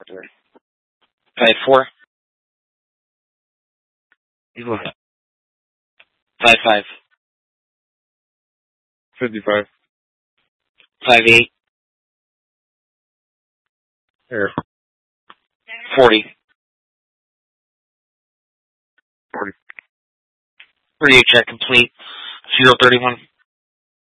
54. 55. 55. 58. Air. 40. 40. 38 check complete. 031.